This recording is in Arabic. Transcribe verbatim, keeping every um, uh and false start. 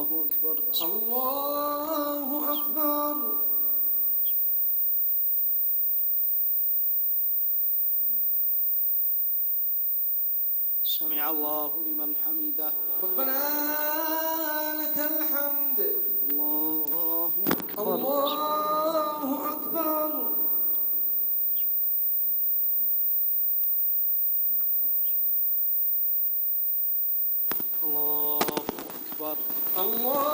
الله أكبر. الله أكبر. سمع الله لمن حمده. ربنا لك الحمد. الله أكبر. الله أكبر. الله أكبر. الله